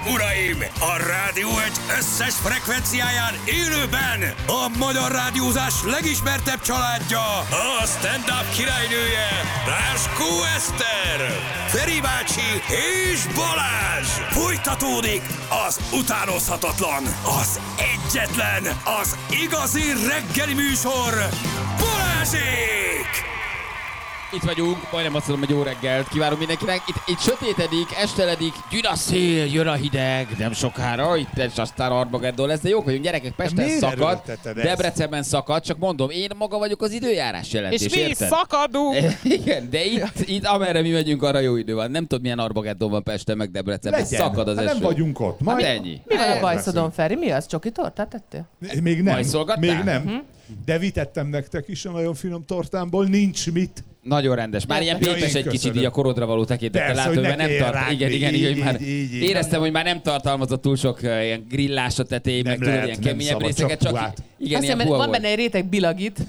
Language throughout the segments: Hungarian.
uraim! A Rádió egy összes frekvenciáján élőben a magyar rádiózás legismertebb családja, a stand-up királynője, Ráskó Eszter, Feri bácsi és Balázs! Folytatódik az utánozhatatlan, az egyetlen, az igazi reggeli műsor, Balázsék! Itt vagyunk, majdnem azt mondom, hogy jó reggelt kívánunk mindenkinek. Itt sötétedik, esteledik, jön a szél, jön a hideg, nem sokára, itt aztán Armageddon lesz, de jók vagyunk, gyerekek, Pesten szakad, Debrecenben szakad, csak mondom, én maga vagyok az időjárás jelentés, és mi érted? szakadunk! Igen, de itt amerre mi megyünk, arra jó idő van. Nem tudom, milyen Armageddon van Pesten, meg Debrecenben, szakad az eső. Nem vagyunk ott. Hát ennyi. Mi van a bajszodon, Feri? Mi az? Csoki tortát tettél? Még nem. Majszolgattál? Még nem. De vitettem nektek is a nagyon finom tortámból, nincs mit. Nagyon rendes. Már ilyen pépes egy kicsit így a korodra való tekintettel látom, hogy már nem tart. Igen, már éreztem, hogy már nem tartalmazott túl sok ilyen grillás a tetején, meg tudod, ilyen keményebb részeket, csak igen, ilyen van volt. Benne egy réteg bilagit.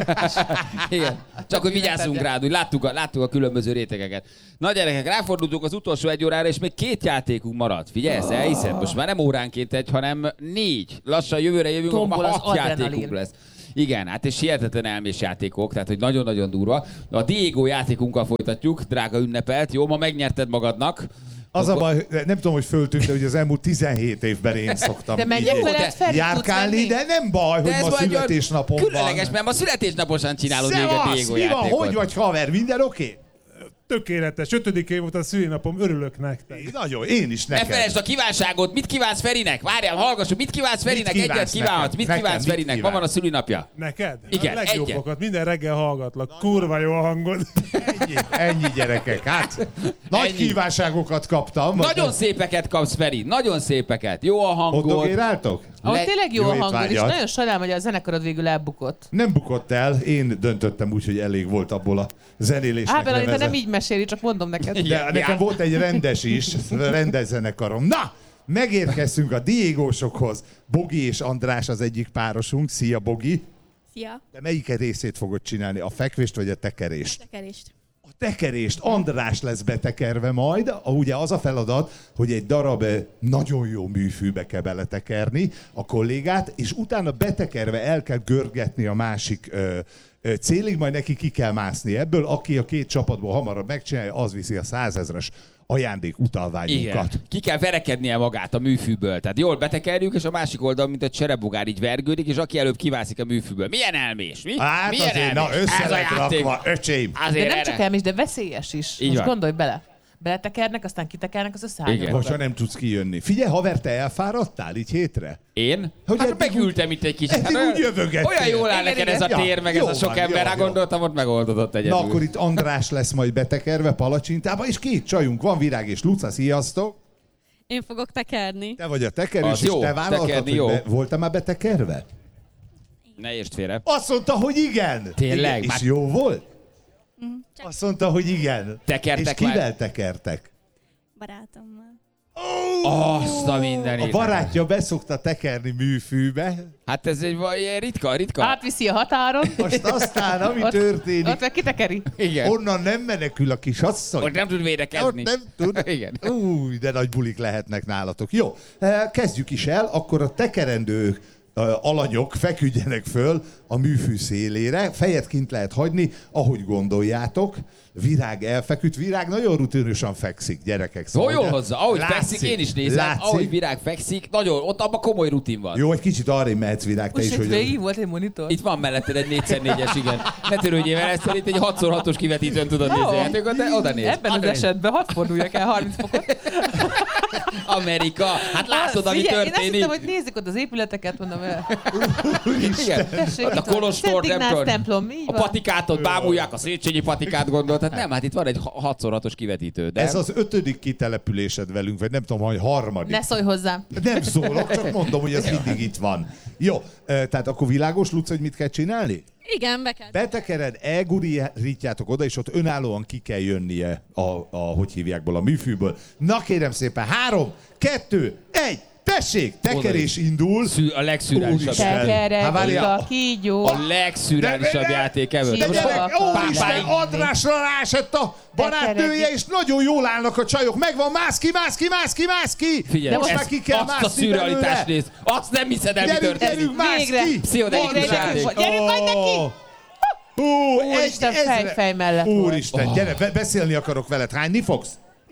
Igen. Csak hogy vigyázzunk rád, úgy láttuk a különböző rétegeket. Na gyerekek, ráfordultunk az utolsó egy órára, és még 2 játékunk maradt. Figyelsz, elhiszed? Most már nem óránként egy, hanem 4. Lassan jövőre jövünk, akkor már 6 játékunk lesz. Igen, hát és hihetetlen elmés játékok, tehát hogy nagyon-nagyon durva. A Diego játékunkkal folytatjuk, drága ünnepelt. Jó, ma megnyerted magadnak. Az a baj, nem tudom, hogy föltűnt, hogy az elmúlt 17 évben én szoktam de járkálni, de nem baj, hogy ma születésnapom van. Különleges, mert ma születésnaposan csinálod még a Diego mi van, játékot. hogy vagy haver, minden oké? Tökéletes. 5. év volt a szülinapom, örülök nektek. Nagyon, én is neked. Ne felejtsd a kívánságot, mit kívánsz Ferinek? Várjál, hallgassuk, mit kívánsz Ferinek? Egyet kívánhatsz, mit kívánsz Ferinek? Ma van a szülinapja. Neked? Igen, a legjobbakat, minden reggel hallgatlak. Kurva jó a hangod. Ennyi gyerekek, hát nagy kívánságokat kaptam. Nagyon szépeket kapsz, Feri, nagyon szépeket. Jó a hangod. Ottogéráltok? Ahol tényleg jó a hangod, és nagyon sajnálom, hogy a zenekarod végül elbukott. Nem bukott el, én döntöttem úgy, hogy elég volt abból a zenélésnek. Te nem így meséli, csak mondom neked. De nekem volt egy rendes is, rendes zenekarom. Na, megérkeztünk a Diegósokhoz. Bogi és András az egyik párosunk. Szia, Bogi. Szia. De melyik részét fogod csinálni? A fekvést vagy a tekerést? A tekerést. A tekerést. András lesz betekerve majd. Ugye az a feladat, hogy egy darab nagyon jó műfűbe kell beletekerni a kollégát, és utána betekerve el kell görgetni a másik célig, majd neki ki kell mászni ebből. Aki a 2 csapatból hamarabb megcsinálja, az viszi a 100 000-es ajándék utalványunkat. Igen. Ki kell verekednie magát a műfűből. Tehát jól betekerjük, és a másik oldal, mint egy cserebogár, így vergődik, és aki előbb kivászik a műfűből. Milyen elmés? Mi? Hát milyen azért, elmés? na össze lett rakva, öcsém. De nem csak elmés, de veszélyes is. Így most van. Gondolj bele. Beletekernek, aztán kitekernek, az a szárnyal. Vagy ha nem tudsz kijönni. Figyelj, haver, te elfáradtál így hétre? Én? Hogy Hát eddig megültem itt egy kicsit. eddig Hát úgy jövögettél. olyan jól áll neked ez a tér, meg ez a sok ember. Rá gondoltam, ott megoldodott egyedül. Na akkor itt András lesz majd betekerve palacsintába, és 2 csajunk van, Virág és Luca, sziasztok! Én fogok tekerni. Te vagy a tekerős, Az és jó, te vállaltad, tekerni hogy jó. voltál már betekerve? Ne értsd félre. Azt mondta, hogy igen! Tényleg? Igen. Már- És jó volt? Azt mondta, hogy igen. Tekertek és kivel már? tekertek? Barátommal. Azt a A mindenit. barátja beszokta tekerni műfűbe, Hát ez egy ilyen ritka. Átviszi a határon. most aztán, ami történik, Ott meg kitekeri. Igen. onnan nem menekül a kis asszony. Ott nem tud védekezni. Ott nem tud. Igen. Új, de nagy bulik lehetnek nálatok. Jó, kezdjük is el, akkor a tekerendő alanyok feküdjenek föl a műfű szélére, fejet kint lehet hagyni, ahogy gondoljátok. Virág elfeküdt, Virág nagyon rutinősen fekszik, gyerekek. Szóval jól ugye? hozzá, ahogy Látszik, fekszik, én is nézem, látszik. ahogy Virág fekszik, nagyon, ott abban komoly rutin van. Jó, egy kicsit arrébb mehetsz, Virág, te Most is, itt hogy... végig volt egy monitor. Itt van melletted egy 4x4-es, igen. Ne törődjél vele, ezt szerint egy 6x6-os kivetítőn tudod nézni a játékot, de oda néz. Ebben az esetben hadd forduljak el 30 fokot. Amerika, hát látod, ami Figyelj, én azt történik. hittem, hogy nézik ott az épületeket, mondom el. Igen. Tessék, Hát a itt van. Kolostor, Szent nem Ignác tudom. templom, így A van. patikát ott bámulják, a Széchenyi patikát gondolt. Hát nem, hát itt van egy 6x6-os kivetítő. De Ez az 5. kitelepülésed velünk, vagy nem tudom, hogy 3. Ne szólj hozzám. Nem szólok, csak mondom, hogy ez mindig itt van. Jó, tehát akkor világos, Luca, hogy mit kell csinálni? Igen, be kell. Betekered, elgurítjátok oda, és ott önállóan ki kell jönnie hogy hívjákból, a műfűből. Na kérem szépen, 3, 2, 1, Tessék, tekerés indul. A legszürreálisabb. Tekerek, kígyó. A legszürreálisabb játék ever. De gyerek, úristen, Andrásra ráesett a barátnője, és nagyon jól állnak a csajok. Megvan, mász ki! Figyelj, de most már ki kell azt a mászni szürrealitást néz. Azt nem hiszed el, mi történik. Gyerünk, mász ki! Pszichodelikus játék. Gyerünk majd neki! Úristen, fej mellett Úristen, gyere, beszélni akarok veled. Hányni fogsz?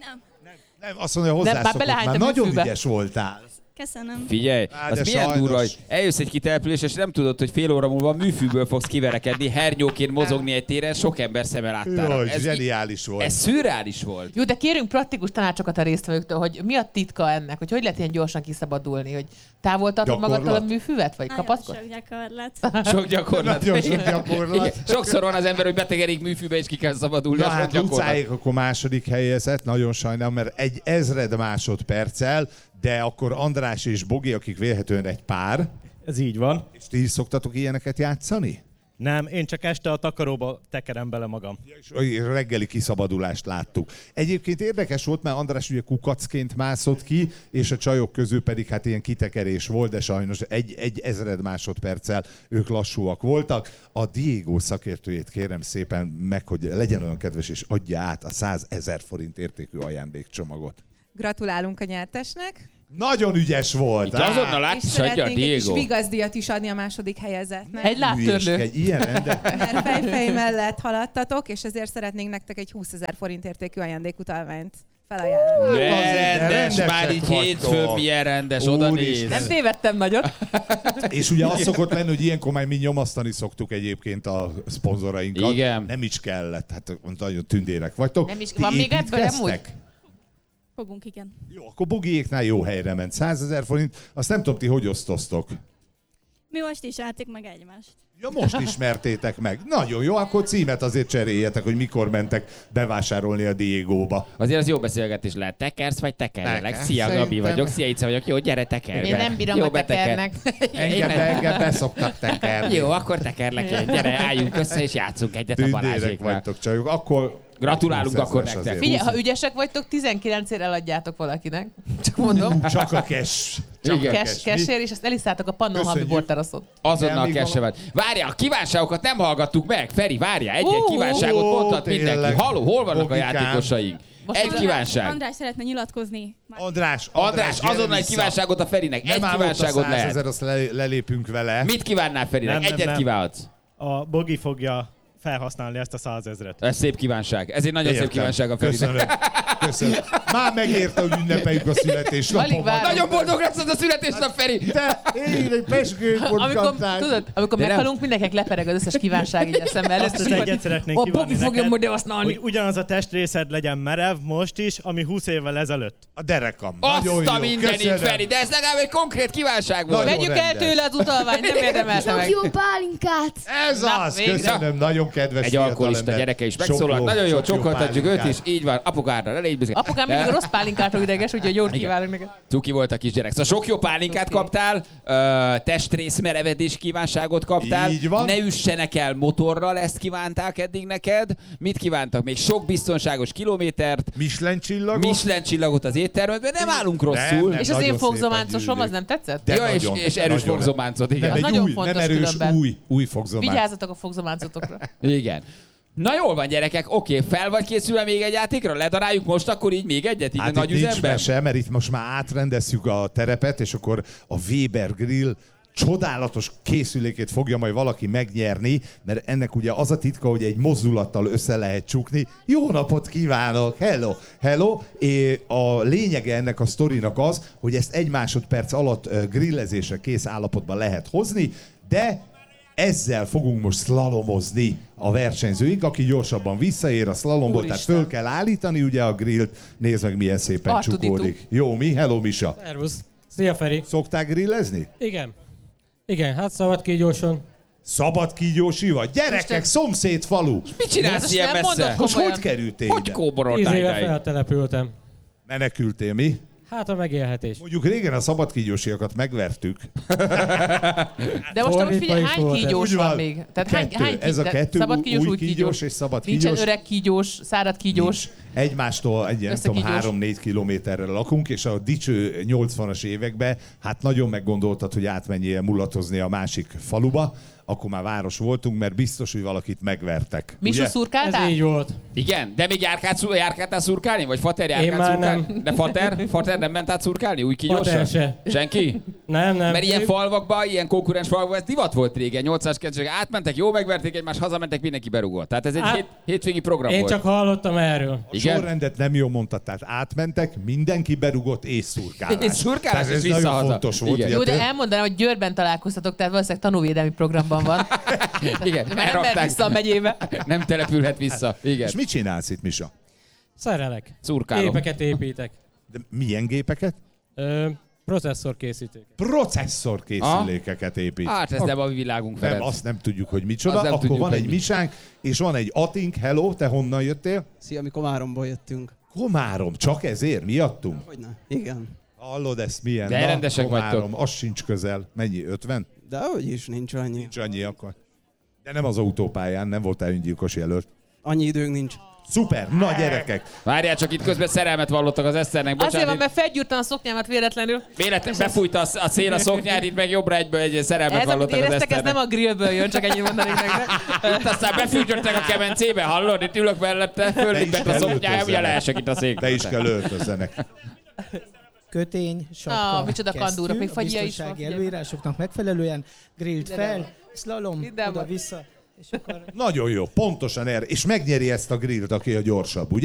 Nem, azt mondja, hozzászokott. Már nagyon ügyes voltál. Köszönöm. Figyelj, az milyen sajnos. durva, hogy eljössz egy kitelepülésre, és nem tudod, hogy fél óra múlva műfűből fogsz kiverekedni, hernyóként mozogni egy téren, sok ember szeme láttára. Jaj, zseniális volt. Ez szürreális volt. Jó, de kérünk praktikus tanácsokat a résztvevőktől, hogy mi a titka ennek, hogy lehet ilyen gyorsan kiszabadulni, hogy távol tartod magadtól a műfüvet, vagy kapaszkod? Nagyon sok gyakorlat. Sok gyakorlat. Nagyon sok gyakorlat. Igen. Sokszor van az ember, hogy betegerik műfűbe, és ki kell szabadulni. Na az hát Lucáék akkor második helyezett, nagyon sajnálom, mert 1000 másodperccel, de akkor András és Bogi, akik vélhetően egy pár. Ez így van. És ti is szoktatok ilyeneket játszani? Nem, én csak este a takaróba tekerem bele magam. És reggeli kiszabadulást láttuk. Egyébként érdekes volt, mert András ugye kukacként mászott ki, és a csajok közül pedig hát ilyen kitekerés volt, de sajnos egy 1000 másodperccel ők lassúak voltak. A Diego szakértőjét kérem szépen meg, hogy legyen olyan kedves, és adja át a 100 000 forint értékű ajándékcsomagot. Gratulálunk a nyertesnek. Nagyon ügyes volt. Itt azonnal át És is adja a szeretnénk egy kis Diego. vigaszdiat is adni a második helyezettnek. Egy láttörlő. Egy ilyen rendet. Mert fejfej mellett haladtatok, és ezért szeretnénk nektek egy 20 000 forint értékű ajándékutalványt felajánlani. Rendes, már így hétfőn milyen rendes, oda néz. Nem tévedtem nagyot. És ugye az szokott lenni, hogy ilyenkor már mi nyomasztani szoktuk egyébként a szponzorainkat. Igen. Nem is kellett, hát nagyon tündérek vagytok. Nem is- Ti van még ebből építkeztek? amúgy? Fogunk, igen. Jó, akkor Bogiéknál jó helyre ment. 100 000 forint. Azt nem tudom, ti hogy osztoztok. Mi most is álltuk meg egymást. Ja, most ismertétek meg. Nagyon jó, akkor címet azért cseréljetek, hogy mikor mentek bevásárolni a Diegóba. Azért az jó beszélgetés lehet. Tekersz vagy tekerjelek? Tekersz. Szia, Gabi Szerintem- vagyok. Szia, Ica vagyok. Jó, gyere, tekerj. Én nem bírom Jó, a beteker. tekernek. Engem beszoktak tekerni. Jó, akkor tekerlek én. Gyere, álljunk össze, és játszunk egyet a Tündérek Balázséknál. vagytok csajok. Akkor Gratulálunk 20 akkor 000-es nektek. azért. Figyelj, ha ügyesek vagytok, 19-ért eladjátok valakinek. Csak mondom. Csak a cash. Csak Igen. a cash. Kessér, és azt eliszálltok a Pannonhalmi Köszönjük. borteraszon. Azonnal Elmíg kesevet. Várja, a kívánságokat nem hallgattuk meg. Feri, várja, egy-egy kívánságot ó, mondhat tényleg. mindenki. Halló, hol vannak a Bogikám. játékosaink? Most Egy az- kívánság. András szeretne nyilatkozni. András, András, gyere azonnal egy vissza. kívánságot a Ferinek. Nem Egy áll ott a kívánságot 100 lehet. 000, azt lelépünk vele. Mit kívánnál Ferinek? Nem, Egyet nem. kívánhatsz. A Bogi fogja felhasználni ezt a 100 000-et. Ez szép kívánság. Ez egy nagyon szép Értem. kívánság a Ferinek. Köszönöm. Köszönöm. Már megérte, hogy ünnepeljük a Alig születésnapomat. várom. Nagyon boldog lesz az a születésnap, Feri! Te, én egy peskőkort Amikor, kaptál. tudod, amikor De nem. meghalunk, mindenkinek lepereg az összes kívánság így eszembe előtt. Azt egyet szeretnénk A kívánni Bogi fogja neked, majd használni. hogy ugyanaz a testrészed legyen merev most is, ami 20 évvel ezelőtt. A derekam. Nagyon Azt a jó. mindenit, Köszönöm. Feri, de ez legalább egy konkrét kívánság volt. Nagyon Vegyük el rendes. tőle az utalványt, nem érdemelte meg. Jó pálinkát! Ez Na, az. végre. Köszönöm. Nagyon kedves Egy fiatalember. alkoholista gyereke is Sok megszólalt. Nagyon jó, sok csokoltatjuk őt pálinkát. is. Így van, apukára, ne légy büszke. Apukám mindig a rossz pálinkától ideges, úgyhogy jót kívánok neked. Cuki volt a kisgyerek. Szóval sok jó pálinkát kaptál, testrész merevedés kívánságot kaptál. Így van. Ne üssenek el motorral, ezt kívánták eddig neked. Mit kívántak? Még sok biztonságos kilométert, Michelin csillagot. Michelin csillagot az éttermedben, nem állunk rosszul. Nem. És az Nagyon én fogzománcosom, szépen az nem tetszett? De Ja, és nagyon, erős nagyon. fogzománcot, igen. Nem, egy nagyon új, fontos nem erős, különben. új fogzománc. Vigyázzatok a fogzománcotokra. Igen. Na jól van, gyerekek, oké, fel vagy készülve még egy játékra? Ledaráljuk most akkor így még egyet, így Hát a nagy itt nincs üzemben? mese, mert itt most már átrendezzük a terepet, és akkor a Weber Grill csodálatos készülékét fogja majd valaki megnyerni, mert ennek ugye az a titka, hogy egy mozdulattal össze lehet csukni. Jó napot kívánok! Hello! Hello! A lényege ennek a sztorinak az, hogy ezt 1 másodperc alatt grillezésre kész állapotban lehet hozni, de ezzel fogunk most szlalomozni a versenyzőink, aki gyorsabban visszaér a szlalomból, tehát Úristen. föl kell állítani ugye a grillt, nézd meg milyen szépen Artuditu. csukódik. Jó, mi? Hello, Misa. Szervusz. Szia, Feri. Szokták grillezni? Igen. Igen, hát szabad kígyóson. Szabad kígyósi vagy? Gyerekek, szomszéd falu! Mit csinálsz Most ilyen nem mondod messze? Most Komolyan. hogy kerültél Hogy ide? 10 kóboroltál éve idáig? feltelepültem. Menekültél, mi? Hát a megélhetés. Mondjuk régen a szabadkígyósiakat megvertük. De most Fordítva figyelj, is hány volt. kígyós Úgy van van. még? Tehát Kettő. hány Ez a kettő, szabad kígyós, új úgy kígyós és szabad Nincsen kígyós. öreg kígyós, szárad kígyós. Nincs. Egymástól egy, nem tudom, Összekígyós. 3-4 kilométerre lakunk, és a dicső 80-as években hát nagyon meggondoltad, hogy átmenjél mulatozni a másik faluba, akkor már város voltunk, mert biztos, hogy valakit megvertek. Misu Ugye? szurkáltál? Ez így volt. Igen, de még járkáltál szurkálni? Vagy Fater Én járkált már szurkálni? nem. De Fater nem ment át szurkálni? Új kígyósan? Fater se. Senki? Nem. Mert ilyen falvakban, ilyen konkurens falvakban, ez divat volt régen, 800 kezdők átmentek, jó megverték egymást, hazamentek, mindenki berugott. Tehát ez egy hétvégi program Én volt. csak hallottam erről. A sorrendet nem jól mondtad, tehát átmentek, mindenki berugott és szurkálás. És szurkálás, Tehát ez és nagyon visszahaza. fontos volt. Igen. ugye Jó, de te- elmondanám, hogy Győrben találkoztatok, tehát valószínűleg tanúvédelmi programban van. Igen, Mert nem mehet elrakták. vissza a megyébe. Nem települhet vissza. Igen. És mit csinálsz itt, Misa? Szerelek. Szurkálom. Gépeket építek. De milyen gépeket? Processzorkészítők. Processzorkészülékeket épít. Hát ez nem a mi világunk, Nem, Ferenc. azt nem tudjuk, hogy micsoda. Azt nem Akkor tudjuk, van hogy egy mi. Misánk, és van egy Atink. Hello, te honnan jöttél? Szia, mi Komáromból jöttünk. Komárom, csak ezért miattunk? Hogyne? Igen. Hallod, ezt milyen? De rendesek Komárom, az sincs közel. Mennyi, 50? De hogy is, nincs annyi. Nincs annyi akkor. De nem az autópályán, nem voltál öngyilkos jelölt. Annyi időnk nincs. Szuper, na gyerekek! Várjál, csak itt közben szerelmet vallottak az Eszternek. Azért van, Bocsánat, mert felgyúrtam a szoknyámat véletlenül. véletlenül befújta a szél a szoknyát, itt meg jobbra egyből egy szerelmet Ez, amit vallottak az éreztek, ez Eszternek. nem a grillből jön, csak ennyit mondanék meg. Itt aztán befűtöttek a kemencébe, hallod? Itt ülök mellette, föllépett a kell szoknyája, ugye öltözzenek. leesek itt a székbe. Te is kell öltözzenek. Kötény, sapka, micsoda kandúra, még a fagyja is van, biztonsági figyelj. előírásoknak megfelelően, grillt fel, slalom, Ide van. oda-vissza, és akkor Nagyon jó, pontosan erre. És megnyeri ezt a grillt, aki a gyorsabb, ugye?